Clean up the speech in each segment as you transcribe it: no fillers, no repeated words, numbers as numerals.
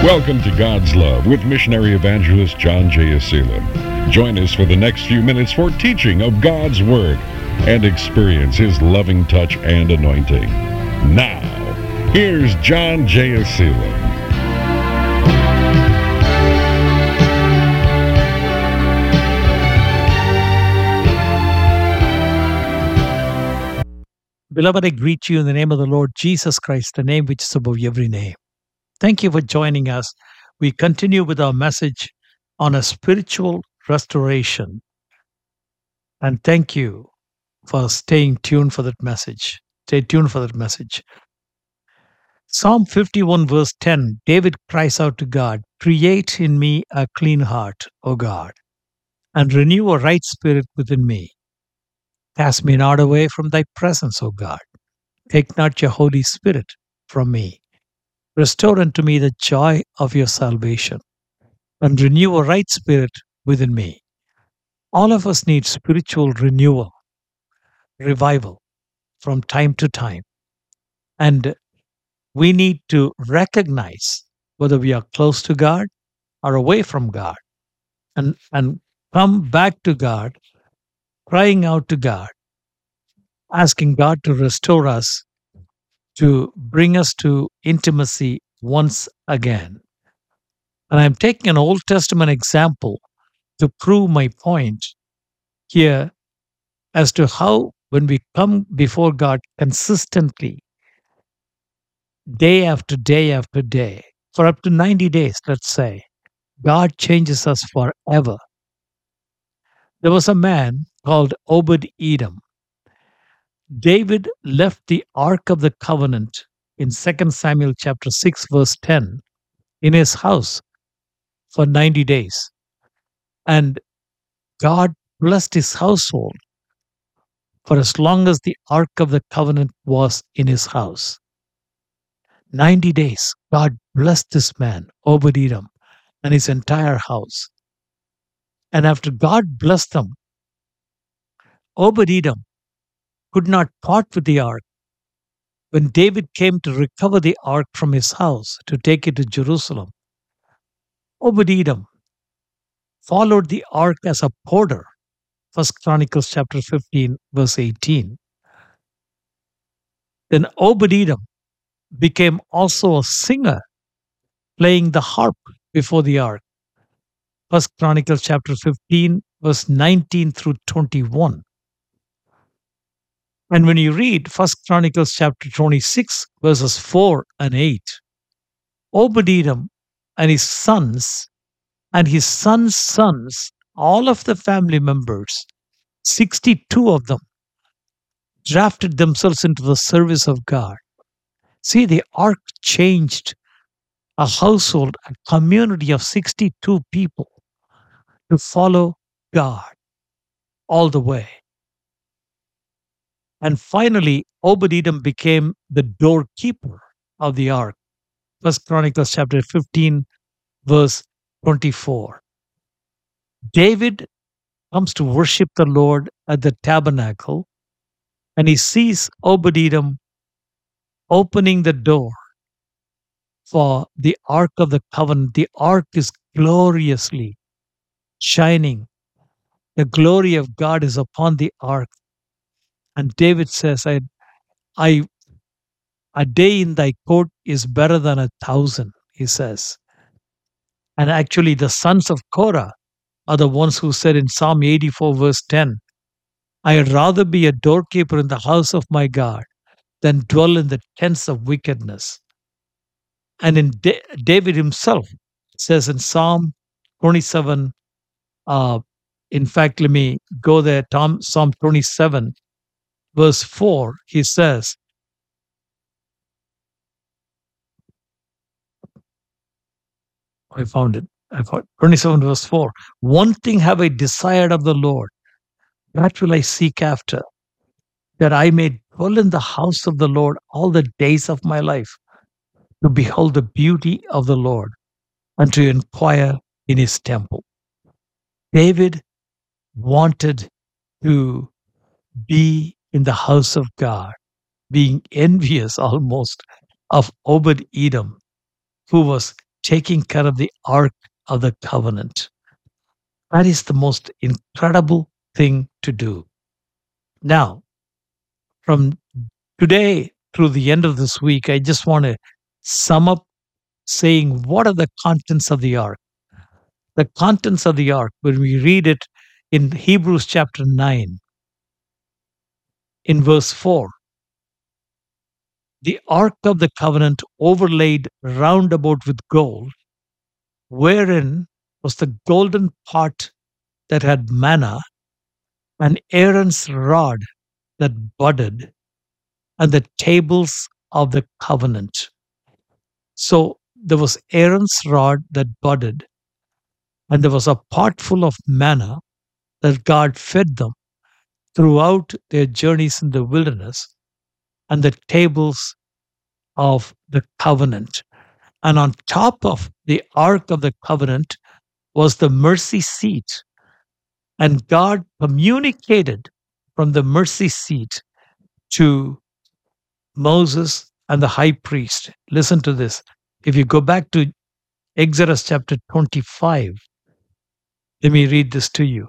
Welcome to God's Love with missionary evangelist John J. Asilan. Join us for the next few minutes for teaching of God's Word and experience His loving touch and anointing. Now, here's John J. Asilan. Beloved, I greet you in the name of the Lord Jesus Christ, the name which is above every name. Thank you for joining us. We continue with our message on a spiritual restoration. And thank you for staying tuned for that message. Stay tuned for that message. Psalm 51 verse 10, David cries out to God, "Create in me a clean heart, O God, and renew a right spirit within me. Cast me not away from thy presence, O God. Take not your Holy Spirit from me. Restore unto me the joy of your salvation, and renew a right spirit within me." All of us need spiritual renewal, revival from time to time. And we need to recognize whether we are close to God or away from God, and come back to God, crying out to God, asking God to restore us, to bring us to intimacy once again. And I'm taking an Old Testament example to prove my point here as to how, when we come before God consistently, day after day after day, for up to 90 days, let's say, God changes us forever. There was a man called Obed Edom. David left the Ark of the Covenant in 2 Samuel chapter 6 verse 10 in his house for 90 days. And God blessed his household for as long as the Ark of the Covenant was in his house. 90 days, God blessed this man, Obed Edom, and his entire house. And after God blessed them, Obed Edom could not part with the ark. When David came to recover the ark from his house to take it to Jerusalem, Obed Edom followed the ark as a porter. 1 Chronicles chapter 15, verse 18. Then Obed Edom became also a singer, playing the harp before the ark. 1 Chronicles chapter 15, verse 19 through 21. And when you read 1 Chronicles chapter 26, verses 4 and 8, Obed Edom and his sons, all of the family members, 62 of them, drafted themselves into the service of God. See, the ark changed a household, a community of 62 people to follow God all the way. And finally, Obed Edom became the doorkeeper of the ark. 1 Chronicles chapter 15, verse 24. David comes to worship the Lord at the tabernacle, and he sees Obed Edom opening the door for the Ark of the Covenant. The ark is gloriously shining. The glory of God is upon the ark. And David says, a day in thy court is better than 1,000, he says. And actually, the sons of Korah are the ones who said in Psalm 84, verse 10, "I had rather be a doorkeeper in the house of my God than dwell in the tents of wickedness." And in David himself says in Psalm 27, in fact, let me go there, Psalm 27, verse 4, he says, I found it. 27 verse 4. "One thing have I desired of the Lord, that will I seek after, that I may dwell in the house of the Lord all the days of my life, to behold the beauty of the Lord, and to inquire in his temple." David wanted to be in the house of God, being envious almost of Obed Edom, who was taking care of the Ark of the Covenant. That is the most incredible thing to do. Now, from today through the end of this week, I just want to sum up saying what are the contents of the Ark? The contents of the Ark, when we read it in Hebrews chapter 9, in verse 4, the Ark of the Covenant overlaid round about with gold, wherein was the golden pot that had manna, and Aaron's rod that budded, and the tables of the covenant. So there was Aaron's rod that budded, and there was a pot full of manna that God fed them throughout their journeys in the wilderness, and the tables of the covenant. And on top of the Ark of the Covenant was the mercy seat. And God communicated from the mercy seat to Moses and the high priest. Listen to this. If you go back to Exodus chapter 25, let me read this to you.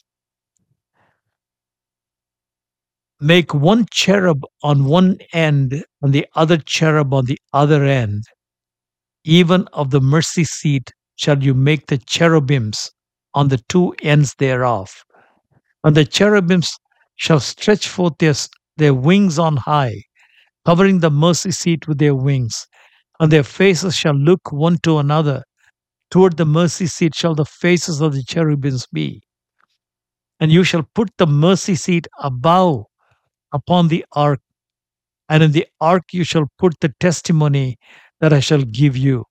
Make one cherub on one end and the other cherub on the other end. Even of the mercy seat shall you make the cherubims on the two ends thereof. And the cherubims shall stretch forth their wings on high, covering the mercy seat with their wings. And their faces shall look one to another. Toward the mercy seat shall the faces of the cherubims be. And you shall put the mercy seat above upon the ark, and in the ark you shall put the testimony that I shall give you.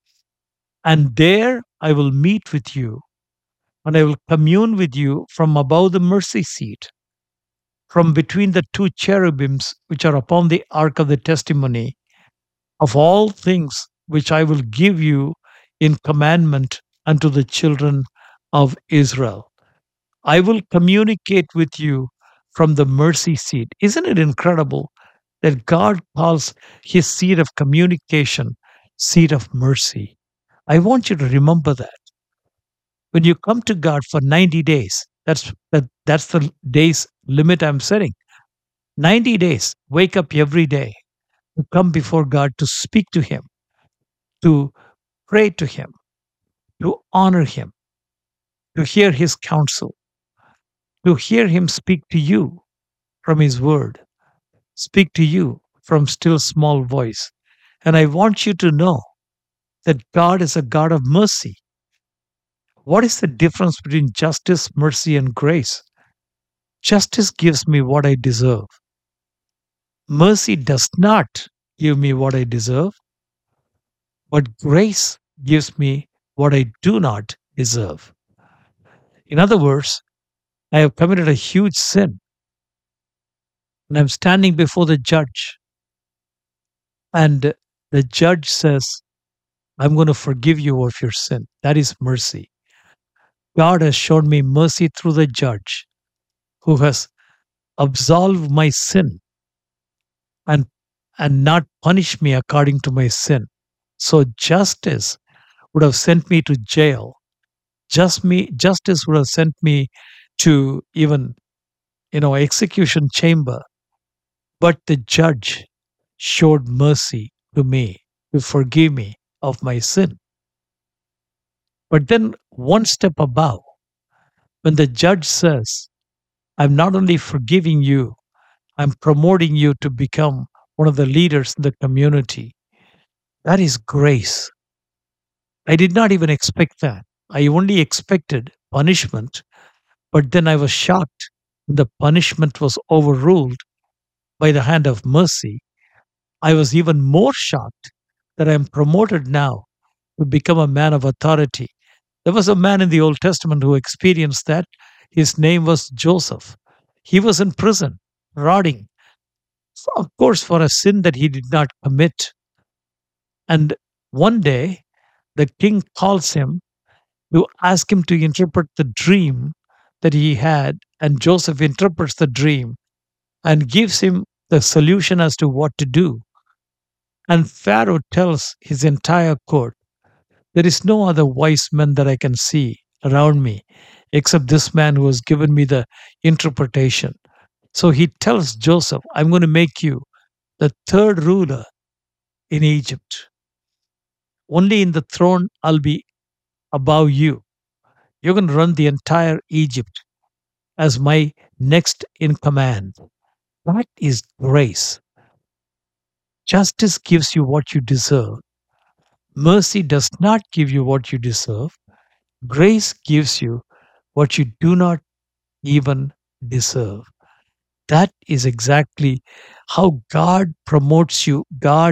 And there I will meet with you, and I will commune with you from above the mercy seat, from between the two cherubims which are upon the ark of the testimony, of all things which I will give you in commandment unto the children of Israel. I will communicate with you from the mercy seat. Isn't it incredible that God calls his seat of communication seat of mercy? I want you to remember that. When you come to God for 90 days, that's the days limit I'm setting. 90 days, wake up every day to come before God, to speak to him, to pray to him, to honor him, to hear his counsel, to hear him speak to you from his word, speak to you from still small voice. And I want you to know that God is a God of mercy. What is the difference between justice, mercy, and grace? Justice gives me what I deserve. Mercy does not give me what I deserve, but grace gives me what I do not deserve. In other words, I have committed a huge sin, and I'm standing before the judge, and the judge says, I'm going to forgive you of your sin. That is mercy. God has shown me mercy through the judge who has absolved my sin and not punished me according to my sin. So justice would have sent me to jail. Justice would have sent me to even, execution chamber. But the judge showed mercy to me to forgive me of my sin. But then one step above, when the judge says, I'm not only forgiving you, I'm promoting you to become one of the leaders in the community. That is grace. I did not even expect that. I only expected punishment, but then I was shocked when the punishment was overruled by the hand of mercy. I was even more shocked that I am promoted now to become a man of authority. There was a man in the Old Testament who experienced that. His name was Joseph. He was in prison, rotting, of course, for a sin that he did not commit. And one day, the king calls him to ask him to interpret the dream that he had, and Joseph interprets the dream and gives him the solution as to what to do. And Pharaoh tells his entire court, There is no other wise man that I can see around me except this man who has given me the interpretation. So he tells Joseph, I'm going to make you the third ruler in Egypt. Only in the throne I'll be above you. You're going to run the entire Egypt as my next in command. That is grace. Justice gives you what you deserve. Mercy does not give you what you deserve. Grace gives you what you do not even deserve. That is exactly how God promotes you. God